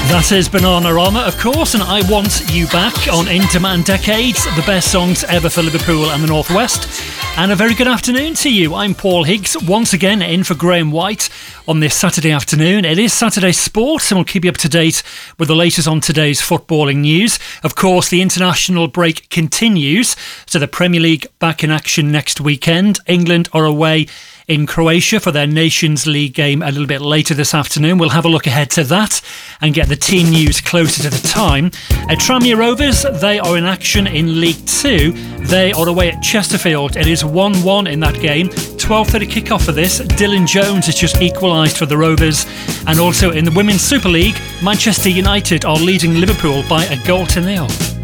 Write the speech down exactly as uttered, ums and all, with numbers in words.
That is Bananarama, of course, and I Want You Back on In Demand Decades, the best songs ever for Liverpool and the North West. And a very good afternoon to you. I'm Paul Higgs, once again in for Graham White on this Saturday afternoon. It is Saturday Sport, and we'll keep you up to date with the latest on today's footballing news. Of course, the international break continues, so the Premier League back in action next weekend. England are away in Croatia for their Nations League game a little bit later this afternoon. We'll have a look ahead to that and get the team news closer to the time. At Tranmere Rovers, they are in action in League Two. They are away at Chesterfield. It is one one in that game. twelve thirty kickoff for this. Dylan Jones has just equalised for the Rovers. And also in the Women's Super League, Manchester United are leading Liverpool by a goal to nil.